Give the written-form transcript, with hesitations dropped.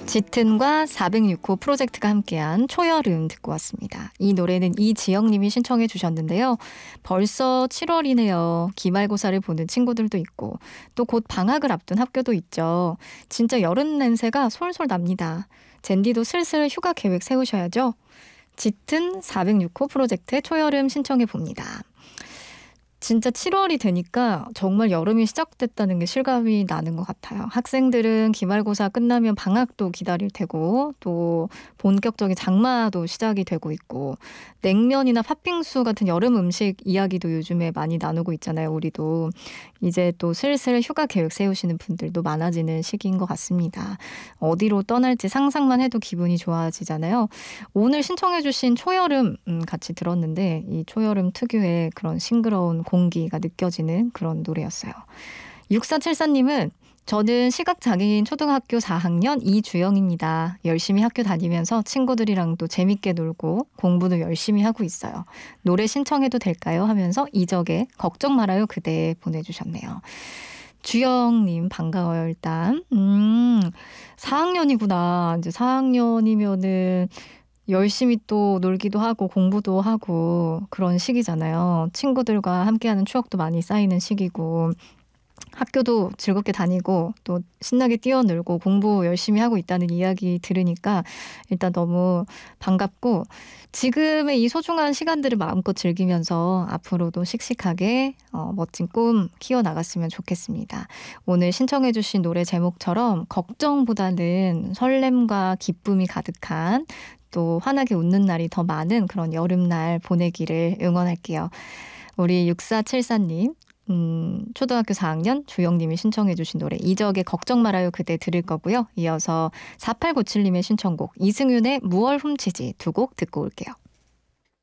짙은과 406호 프로젝트가 함께한 초여름 듣고 왔습니다. 이 노래는 이지영님이 신청해 주셨는데요. 벌써 7월이네요. 기말고사를 보는 친구들도 있고 또 곧 방학을 앞둔 학교도 있죠. 진짜 여름 냄새가 솔솔 납니다. 젠디도 슬슬 휴가 계획 세우셔야죠. 짙은 406호 프로젝트의 초여름 신청해 봅니다. 진짜 7월이 되니까 정말 여름이 시작됐다는 게 실감이 나는 것 같아요. 학생들은 기말고사 끝나면 방학도 기다릴 테고 또 본격적인 장마도 시작이 되고 있고 냉면이나 팥빙수 같은 여름 음식 이야기도 요즘에 많이 나누고 있잖아요. 우리도 이제 또 슬슬 휴가 계획 세우시는 분들도 많아지는 시기인 것 같습니다. 어디로 떠날지 상상만 해도 기분이 좋아지잖아요. 오늘 신청해 주신 초여름 같이 들었는데 이 초여름 특유의 그런 싱그러운 공기가 느껴지는 그런 노래였어요. 6474님은 저는 시각장애인 초등학교 4학년 이주영입니다. 열심히 학교 다니면서 친구들이랑도 재밌게 놀고 공부도 열심히 하고 있어요. 노래 신청해도 될까요? 하면서 이적의 걱정 말아요 그대 보내주셨네요. 주영님 반가워요 일단. 4학년이구나. 이제 4학년이면은 열심히 또 놀기도 하고 공부도 하고 그런 시기잖아요. 친구들과 함께하는 추억도 많이 쌓이는 시기고 학교도 즐겁게 다니고 또 신나게 뛰어놀고 공부 열심히 하고 있다는 이야기 들으니까 일단 너무 반갑고 지금의 이 소중한 시간들을 마음껏 즐기면서 앞으로도 씩씩하게 멋진 꿈 키워나갔으면 좋겠습니다. 오늘 신청해 주신 노래 제목처럼 걱정보다는 설렘과 기쁨이 가득한 또 환하게 웃는 날이 더 많은 그런 여름날 보내기를 응원할게요. 우리 6474님 초등학교 4학년 주영님이 신청해 주신 노래 이적의 걱정 말아요 그대 들을 거고요. 이어서 4897님의 신청곡 이승윤의 무얼 훔치지 두 곡 듣고 올게요.